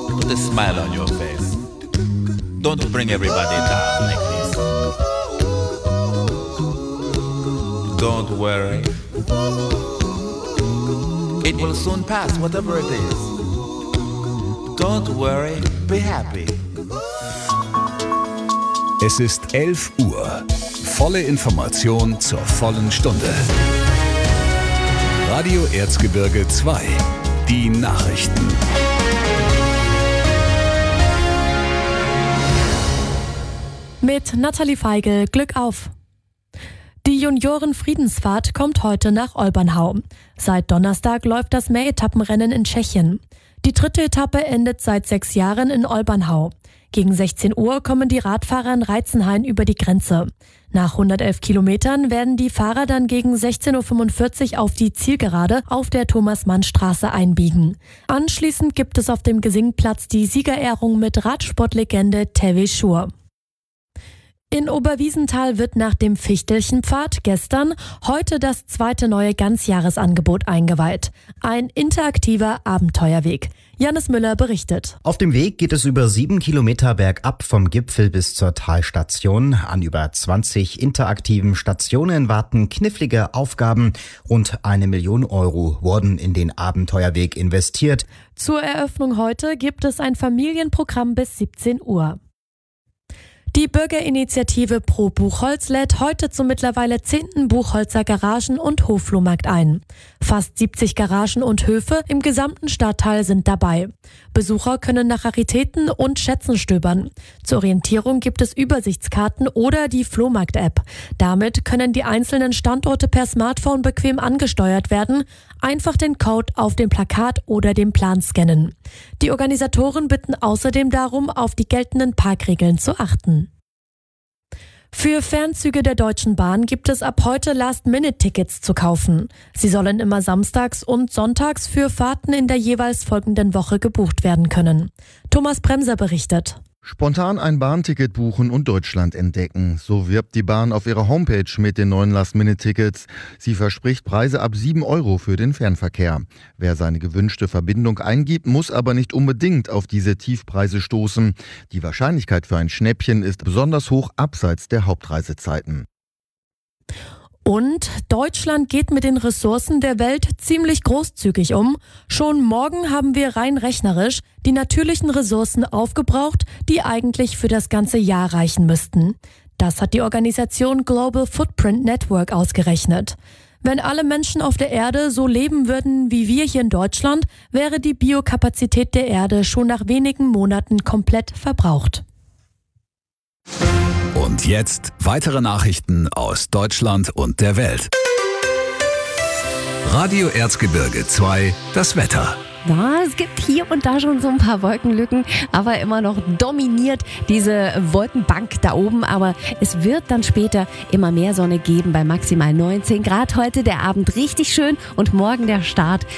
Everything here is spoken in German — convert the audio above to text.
Put a smile on your face. Don't bring everybody down like this. Don't worry. It will soon pass, whatever it is. Don't worry, be happy. Es ist 11 Uhr. Volle Information zur vollen Stunde. Radio Erzgebirge 2. Die Nachrichten. Mit Nathalie Feigl, Glück auf! Die Junioren-Friedensfahrt kommt heute nach Olbernhau. Seit Donnerstag läuft das Mehretappenrennen in Tschechien. Die dritte Etappe endet seit 6 Jahren in Olbernhau. Gegen 16 Uhr kommen die Radfahrer in Reitzenhain über die Grenze. Nach 111 Kilometern werden die Fahrer dann gegen 16.45 Uhr auf die Zielgerade auf der Thomas-Mann-Straße einbiegen. Anschließend gibt es auf dem Gesingplatz die Siegerehrung mit Radsportlegende Tevez Schur. In Oberwiesenthal wird nach dem Fichtelchenpfad gestern heute das zweite neue Ganzjahresangebot eingeweiht. Ein interaktiver Abenteuerweg. Janis Müller berichtet. Auf dem Weg geht es über 7 Kilometer bergab vom Gipfel bis zur Talstation. An über 20 interaktiven Stationen warten knifflige Aufgaben. Rund 1 Million Euro wurden in den Abenteuerweg investiert. Zur Eröffnung heute gibt es ein Familienprogramm bis 17 Uhr. Die Bürgerinitiative Pro Buchholz lädt heute zum mittlerweile 10. Buchholzer Garagen- und Hofflohmarkt ein. Fast 70 Garagen und Höfe im gesamten Stadtteil sind dabei. Besucher können nach Raritäten und Schätzen stöbern. Zur Orientierung gibt es Übersichtskarten oder die Flohmarkt-App. Damit können die einzelnen Standorte per Smartphone bequem angesteuert werden. Einfach den Code auf dem Plakat oder dem Plan scannen. Die Organisatoren bitten außerdem darum, auf die geltenden Parkregeln zu achten. Für Fernzüge der Deutschen Bahn gibt es ab heute Last-Minute-Tickets zu kaufen. Sie sollen immer samstags und sonntags für Fahrten in der jeweils folgenden Woche gebucht werden können. Thomas Bremser berichtet. Spontan ein Bahnticket buchen und Deutschland entdecken. So wirbt die Bahn auf ihrer Homepage mit den neuen Last-Minute-Tickets. Sie verspricht Preise ab 7 Euro für den Fernverkehr. Wer seine gewünschte Verbindung eingibt, muss aber nicht unbedingt auf diese Tiefpreise stoßen. Die Wahrscheinlichkeit für ein Schnäppchen ist besonders hoch abseits der Hauptreisezeiten. Und Deutschland geht mit den Ressourcen der Welt ziemlich großzügig um. Schon morgen haben wir rein rechnerisch die natürlichen Ressourcen aufgebraucht, die eigentlich für das ganze Jahr reichen müssten. Das hat die Organisation Global Footprint Network ausgerechnet. Wenn alle Menschen auf der Erde so leben würden wie wir hier in Deutschland, wäre die Biokapazität der Erde schon nach wenigen Monaten komplett verbraucht. Und jetzt weitere Nachrichten aus Deutschland und der Welt. Radio Erzgebirge 2, das Wetter. Ja, es gibt hier und da schon so ein paar Wolkenlücken, aber immer noch dominiert diese Wolkenbank da oben. Aber es wird dann später immer mehr Sonne geben bei maximal 19 Grad. Heute der Abend richtig schön und morgen der Start